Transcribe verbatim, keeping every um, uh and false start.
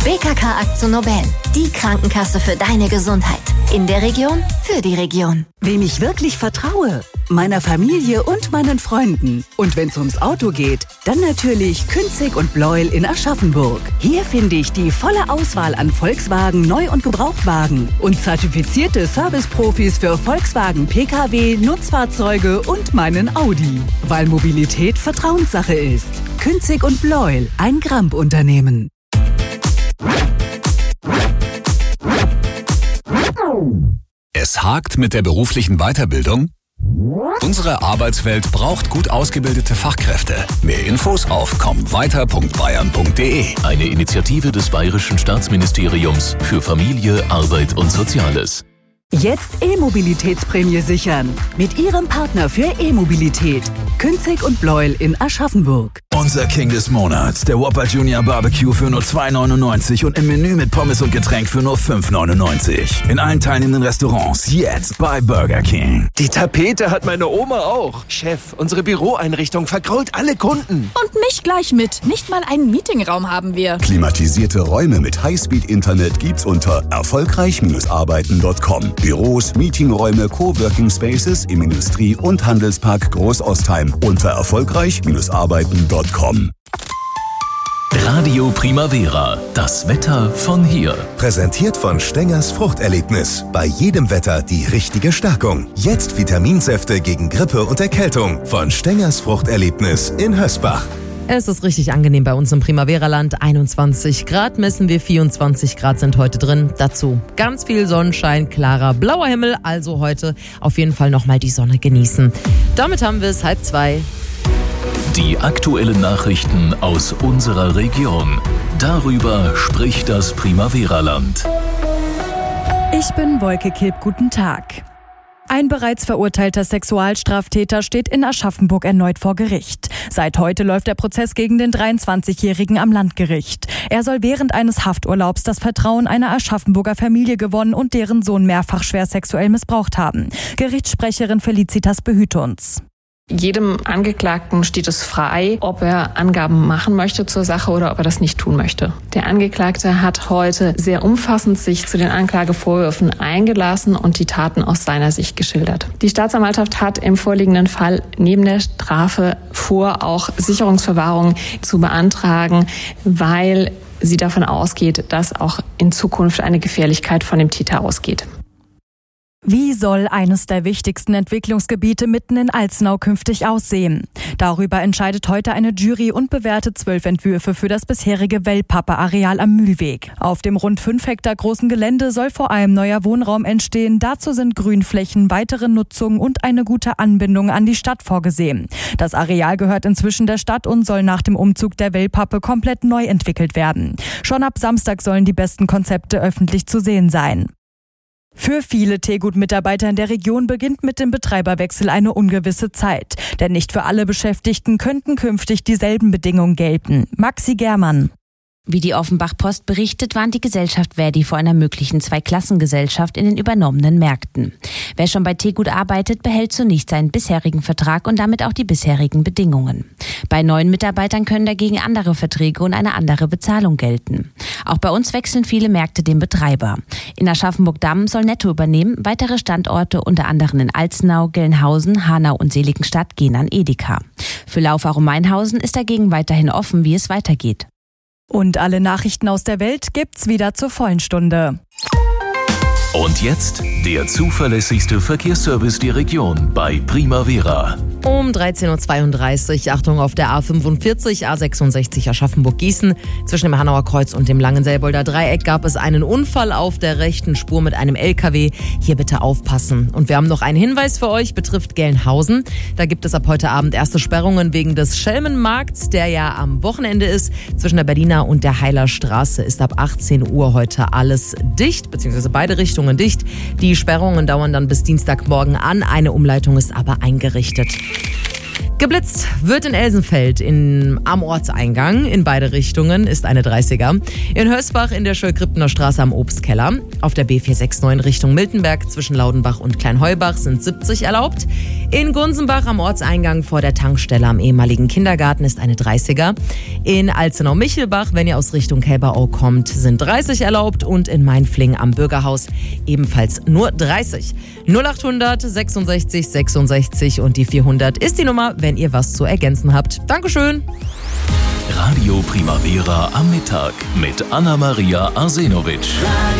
B K K AkzoNobel, die Krankenkasse für deine Gesundheit. In der Region, für die Region. Wem ich wirklich vertraue? Meiner Familie und meinen Freunden. Und wenn es ums Auto geht, dann natürlich Künzig und Bleuel in Aschaffenburg. Hier finde ich die volle Auswahl an Volkswagen Neu- und Gebrauchtwagen und zertifizierte Serviceprofis für Volkswagen P K W, Nutzfahrzeuge und meinen Audi. Weil Mobilität Vertrauenssache ist. Künzig und Bleuel, ein Gramp-Unternehmen. Es hakt mit der beruflichen Weiterbildung? Unsere Arbeitswelt braucht gut ausgebildete Fachkräfte. Mehr Infos auf komm weiter punkt bayern punkt de. Eine Initiative des Bayerischen Staatsministeriums für Familie, Arbeit und Soziales. Jetzt E-Mobilitätsprämie sichern. Mit Ihrem Partner für E-Mobilität. Künzig und Bleuel in Aschaffenburg. Unser King des Monats, der Whopper Junior Barbecue für nur zwei neunundneunzig und im Menü mit Pommes und Getränk für nur fünf neunundneunzig. In allen teilnehmenden Restaurants jetzt bei Burger King. Die Tapete hat meine Oma auch. Chef, unsere Büroeinrichtung vergrault alle Kunden. Und mich gleich mit. Nicht mal einen Meetingraum haben wir. Klimatisierte Räume mit Highspeed-Internet gibt's unter erfolgreich arbeiten punkt com. Büros, Meetingräume, Coworking Spaces im Industrie- und Handelspark Großostheim unter erfolgreich arbeiten punkt com. Radio Primavera, das Wetter von hier. Präsentiert von Stengers Fruchterlebnis. Bei jedem Wetter die richtige Stärkung. Jetzt Vitaminsäfte gegen Grippe und Erkältung von Stengers Fruchterlebnis in Hösbach. Es ist richtig angenehm bei uns im Primavera-Land. einundzwanzig Grad messen wir, vierundzwanzig Grad sind heute drin. Dazu ganz viel Sonnenschein, klarer blauer Himmel. Also heute auf jeden Fall nochmal die Sonne genießen. Damit haben wir es halb zwei. Die aktuellen Nachrichten aus unserer Region. Darüber spricht das Primavera-Land. Ich bin Wolke Kilp, guten Tag. Ein bereits verurteilter Sexualstraftäter steht in Aschaffenburg erneut vor Gericht. Seit heute läuft der Prozess gegen den dreiundzwanzigjährigen am Landgericht. Er soll während eines Hafturlaubs das Vertrauen einer Aschaffenburger Familie gewonnen und deren Sohn mehrfach schwer sexuell missbraucht haben. Gerichtssprecherin Felicitas behüte uns. Jedem Angeklagten steht es frei, ob er Angaben machen möchte zur Sache oder ob er das nicht tun möchte. Der Angeklagte hat heute sehr umfassend sich zu den Anklagevorwürfen eingelassen und die Taten aus seiner Sicht geschildert. Die Staatsanwaltschaft hat im vorliegenden Fall neben der Strafe vor, auch Sicherungsverwahrung zu beantragen, weil sie davon ausgeht, dass auch in Zukunft eine Gefährlichkeit von dem Täter ausgeht. Wie soll eines der wichtigsten Entwicklungsgebiete mitten in Alzenau künftig aussehen? Darüber entscheidet heute eine Jury und bewertet zwölf Entwürfe für das bisherige Wellpappe-Areal am Mühlweg. Auf dem rund fünf Hektar großen Gelände soll vor allem neuer Wohnraum entstehen. Dazu sind Grünflächen, weitere Nutzung und eine gute Anbindung an die Stadt vorgesehen. Das Areal gehört inzwischen der Stadt und soll nach dem Umzug der Wellpappe komplett neu entwickelt werden. Schon ab Samstag sollen die besten Konzepte öffentlich zu sehen sein. Für viele Tegut-Mitarbeiter in der Region beginnt mit dem Betreiberwechsel eine ungewisse Zeit. Denn nicht für alle Beschäftigten könnten künftig dieselben Bedingungen gelten. Maxi Germann. Wie die Offenbach-Post berichtet, warnt die Gesellschaft Verdi vor einer möglichen Zweiklassengesellschaft in den übernommenen Märkten. Wer schon bei Tegut arbeitet, behält zunächst seinen bisherigen Vertrag und damit auch die bisherigen Bedingungen. Bei neuen Mitarbeitern können dagegen andere Verträge und eine andere Bezahlung gelten. Auch bei uns wechseln viele Märkte den Betreiber. In Aschaffenburg-Damm soll Netto übernehmen, weitere Standorte unter anderem in Alzenau, Gelnhausen, Hanau und Seligenstadt gehen an Edeka. Für Laufarum-Mainhausen ist dagegen weiterhin offen, wie es weitergeht. Und alle Nachrichten aus der Welt gibt's wieder zur vollen Stunde. Und jetzt der zuverlässigste Verkehrsservice der Region bei Primavera. Um dreizehn Uhr zweiunddreißig, Achtung auf der A fünfundvierzig, A sechsundsechzig Aschaffenburg-Gießen. Zwischen dem Hanauer Kreuz und dem Langenselbolder Dreieck gab es einen Unfall auf der rechten Spur mit einem L K W. Hier bitte aufpassen. Und wir haben noch einen Hinweis für euch, betrifft Gelnhausen. Da gibt es ab heute Abend erste Sperrungen wegen des Schelmenmarkts, der ja am Wochenende ist. Zwischen der Berliner und der Heiler Straße ist ab achtzehn Uhr heute alles dicht, beziehungsweise beide Richtungen dicht. Die Sperrungen dauern dann bis Dienstagmorgen an. Eine Umleitung ist aber eingerichtet. Geblitzt wird in Elsenfeld in, am Ortseingang in beide Richtungen, ist eine dreißiger. In Hösbach in der Schöllkriptener Straße am Obstkeller. Auf der B vier sechs neun Richtung Miltenberg zwischen Laudenbach und Kleinheubach sind siebzig erlaubt. In Gunsenbach am Ortseingang vor der Tankstelle am ehemaligen Kindergarten ist eine dreißiger. In Alzenau-Michelbach, wenn ihr aus Richtung Kälberau kommt, sind dreißig erlaubt. Und in Mainfling am Bürgerhaus ebenfalls nur dreißig. null achthundert sechsundsechzig sechsundsechzig und die vierhundert ist die Nummer, wenn ihr was zu ergänzen habt. Dankeschön. Radio Primavera am Mittag mit Anna-Maria Arsenovic.